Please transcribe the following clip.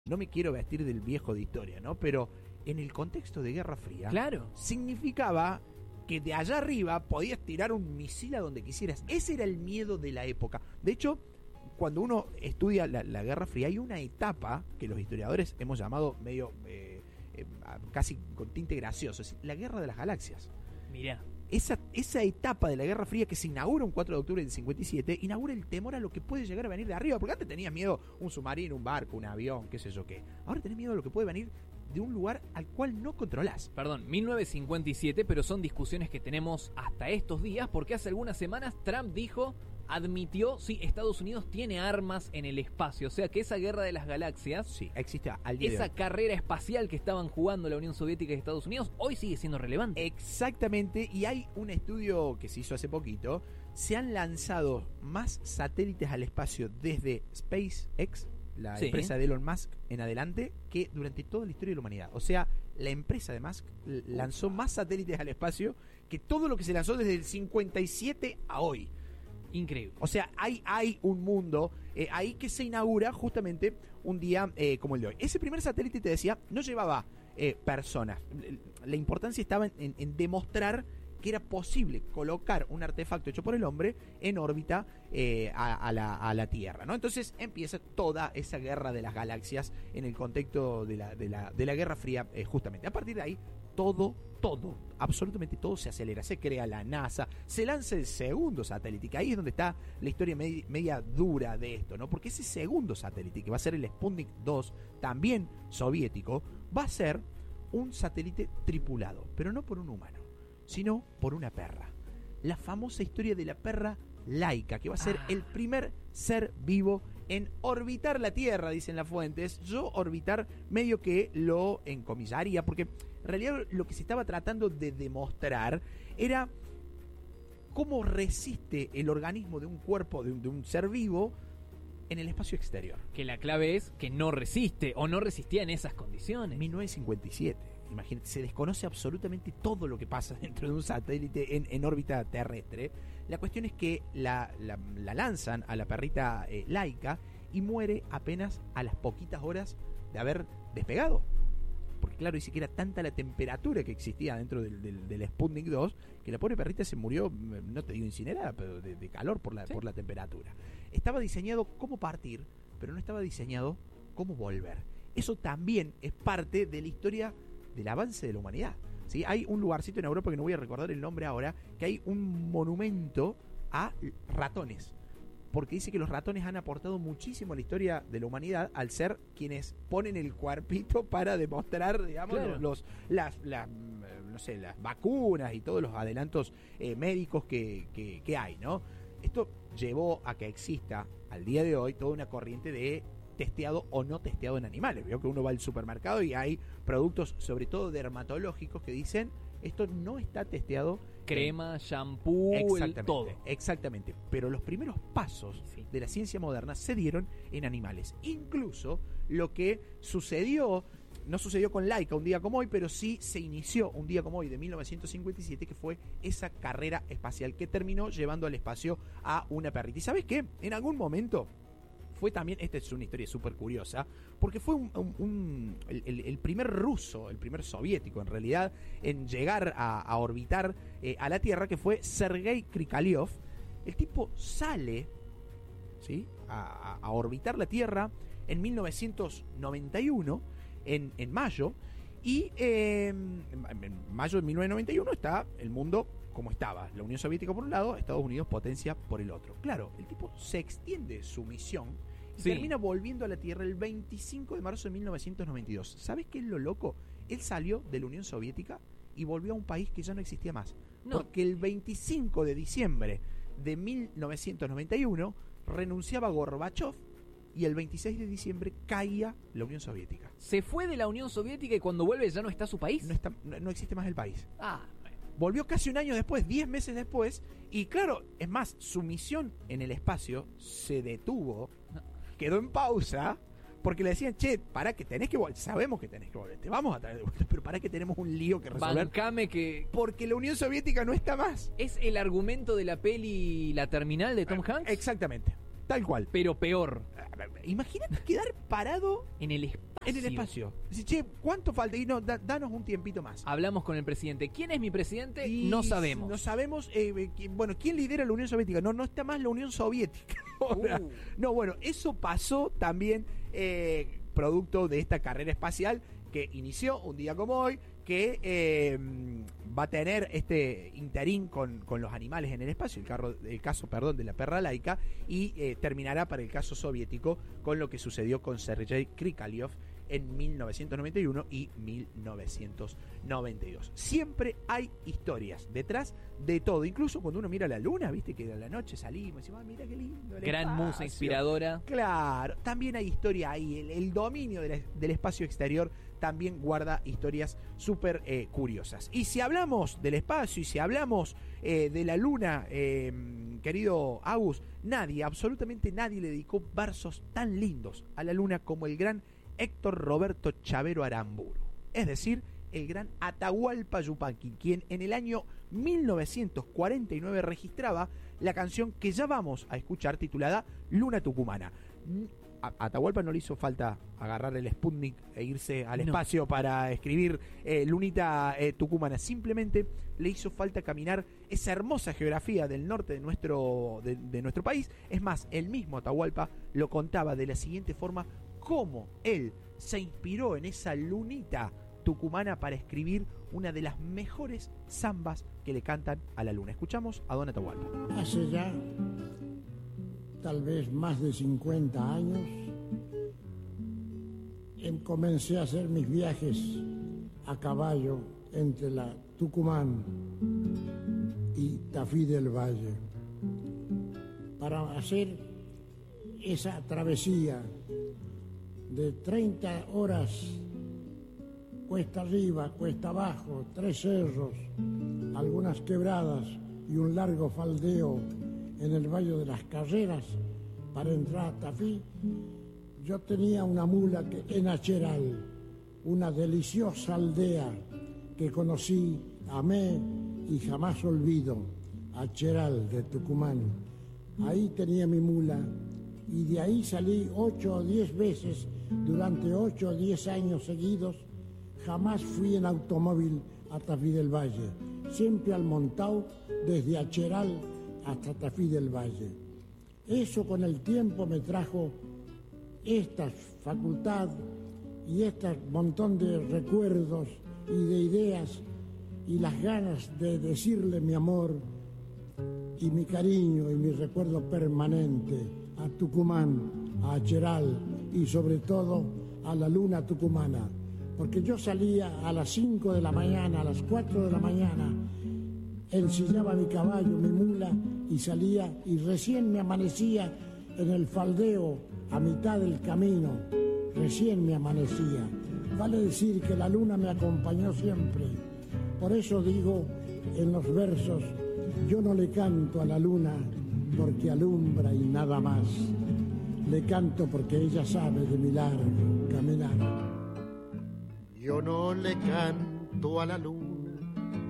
no me quiero vestir del viejo de historia, ¿no? Pero en el contexto de Guerra Fría, Claro. significaba que de allá arriba podías tirar un misil a donde quisieras. Ese era el miedo de la época. De hecho, cuando uno estudia la Guerra Fría, hay una etapa que los historiadores hemos llamado medio casi con tinte gracioso, es la Guerra de las Galaxias. Mirá. Esa etapa de la Guerra Fría que se inaugura un 4 de octubre del 57, inaugura el temor a lo que puede llegar a venir de arriba. Porque antes tenías miedo un submarino, un barco, un avión, qué sé yo qué. Ahora tenés miedo a lo que puede venir de un lugar al cual no controlás. Perdón, 1957, pero son discusiones que tenemos hasta estos días, porque hace algunas semanas Trump admitió, sí, Estados Unidos tiene armas en el espacio, o sea que esa guerra de las galaxias, Sí, existe al día de esa hoy. carrera espacial que estaban jugando la Unión Soviética y Estados Unidos, hoy sigue siendo relevante. Exactamente, y hay un estudio que se hizo hace poquito. Se han lanzado más satélites al espacio desde SpaceX, la Sí. empresa de Elon Musk, en adelante, que durante toda la historia de la humanidad. O sea, la empresa de Musk lanzó más satélites al espacio que todo lo que se lanzó desde el 57 a hoy. Increíble. O sea, hay un mundo ahí que se inaugura justamente un día como el de hoy. Ese primer satélite, te decía, no llevaba personas. La importancia estaba en demostrar que era posible colocar un artefacto hecho por el hombre en órbita a la Tierra, ¿no? Entonces empieza toda esa guerra de las galaxias en el contexto de la Guerra Fría, justamente. A partir de ahí, todo, absolutamente todo se acelera. Se crea la NASA, se lanza el segundo satélite, que ahí es donde está la historia media dura de esto, ¿no? Porque ese segundo satélite, que va a ser el Sputnik 2, también soviético, va a ser un satélite tripulado, pero no por un humano, sino por una perra. La famosa historia de la perra Laika, que va a ser el primer ser vivo en orbitar la Tierra, dicen las fuentes. Yo orbitar medio que lo encomisaría, porque en realidad lo que se estaba tratando de demostrar era cómo resiste el organismo de un cuerpo, de un ser vivo, en el espacio exterior. Que la clave es que no resiste o no resistía en esas condiciones. 1957. Imagínate, se desconoce absolutamente todo lo que pasa dentro de un satélite en órbita terrestre. La cuestión es que la lanzan a la perrita Laika y muere apenas a las poquitas horas de haber despegado. Porque claro, dice que era tanta la temperatura que existía dentro del Sputnik 2 que la pobre perrita se murió, no te digo incinerada, pero de calor por la temperatura. Estaba diseñado cómo partir, pero no estaba diseñado cómo volver. Eso también es parte de la historia del avance de la humanidad, ¿sí? Hay un lugarcito en Europa que no voy a recordar el nombre ahora, que hay un monumento a ratones, porque dice que los ratones han aportado muchísimo a la historia de la humanidad al ser quienes ponen el cuerpito para demostrar, digamos, claro, las vacunas y todos los adelantos médicos que hay, ¿no? Esto llevó a que exista al día de hoy toda una corriente de testeado o no testeado en animales. Veo que uno va al supermercado y hay productos, sobre todo dermatológicos, que dicen esto no está testeado. Crema, shampoo, todo. Exactamente. Pero los primeros pasos de la ciencia moderna se dieron en animales. Incluso lo que sucedió, no sucedió con Laika un día como hoy, pero sí se inició un día como hoy de 1957, que fue esa carrera espacial que terminó llevando al espacio a una perrita. ¿Y sabes qué? En algún momento fue también, esta es una historia súper curiosa, porque fue el primer ruso, el primer soviético en realidad, en llegar a orbitar a la Tierra, que fue Sergei Krikalev. El tipo sale, ¿sí?, a orbitar la Tierra en 1991, en mayo, y en mayo de 1991 está el mundo como estaba, la Unión Soviética por un lado, Estados Unidos potencia por el otro. Claro, el tipo se extiende su misión y termina volviendo a la Tierra el 25 de marzo de 1992. ¿Sabes qué es lo loco? Él salió de la Unión Soviética y volvió a un país que ya no existía más. No. Porque el 25 de diciembre de 1991 renunciaba Gorbachev y el 26 de diciembre caía la Unión Soviética. Se fue de la Unión Soviética y cuando vuelve ya no está su país. No existe más el país. Bueno. Volvió casi un año después, 10 meses después, y claro, es más, su misión en el espacio se detuvo, quedó en pausa, porque le decían, che, para que tenés que volver, sabemos que tenés que volver, te vamos a traer de vuelta, pero para que tenemos un lío que resolver. Bancame que... Porque la Unión Soviética no está más. ¿Es el argumento de la peli La Terminal de Tom Hanks? Exactamente. tal cual. Pero peor. Imagínate quedar parado En el espacio. en el espacio. Dice, che, ¿cuánto falta? Y no, danos un tiempito más. Hablamos con el presidente. ¿Quién es mi presidente? Y No sabemos. No sabemos, bueno, ¿quién lidera la Unión Soviética? No está más la Unión Soviética. No, bueno, eso pasó también producto de esta carrera espacial que inició un día como hoy, que va a tener este interín con los animales en el espacio, el caso de la perra laica, y terminará para el caso soviético con lo que sucedió con Sergei Krikalev en 1991 y 1992. Siempre hay historias detrás de todo, incluso cuando uno mira la luna, viste que a la noche salimos y decimos, mira qué lindo el Gran espacio. musa inspiradora. Claro, también hay historia ahí, el dominio del espacio exterior también guarda historias súper curiosas. Y si hablamos del espacio y si hablamos de la luna, querido Agus, absolutamente nadie le dedicó versos tan lindos a la luna como el gran Héctor Roberto Chavero Aramburu, es decir, el gran Atahualpa Yupanqui, quien en el año 1949 registraba la canción que ya vamos a escuchar titulada Luna Tucumana. A Atahualpa no le hizo falta agarrar el Sputnik e irse al espacio para escribir Lunita Tucumana, simplemente le hizo falta caminar esa hermosa geografía del norte de nuestro país. Es más, el mismo Atahualpa lo contaba de la siguiente forma, cómo él se inspiró en esa lunita tucumana para escribir una de las mejores zambas que le cantan a la luna. Escuchamos a don Atahualpa. Hace ya tal vez más de 50 años comencé a hacer mis viajes a caballo entre la Tucumán y Tafí del Valle para hacer esa travesía de 30 horas, cuesta arriba, cuesta abajo, 3 cerros, algunas quebradas y un largo faldeo en el Valle de las Carreras para entrar a Tafí. Yo tenía una mula en Acheral, una deliciosa aldea que conocí, amé y jamás olvido, Acheral de Tucumán. Ahí tenía mi mula y de ahí salí 8 o 10 veces durante 8 o 10 años seguidos. Jamás fui en automóvil a Tafí del Valle, siempre al montado desde Acheral hasta Tafí del Valle. Eso con el tiempo me trajo esta facultad y este montón de recuerdos y de ideas y las ganas de decirle mi amor y mi cariño y mi recuerdo permanente a Tucumán, a Acheral y sobre todo a la luna tucumana. Porque yo salía a las 5 de la mañana, a las 4 de la mañana, ensillaba mi caballo, mi mula, y salía, y recién me amanecía en el faldeo, a mitad del camino, recién me amanecía. Vale decir que la luna me acompañó siempre. Por eso digo en los versos, yo no le canto a la luna porque alumbra y nada más. Le canto porque ella sabe de mi largo caminar. Yo no le canto a la luna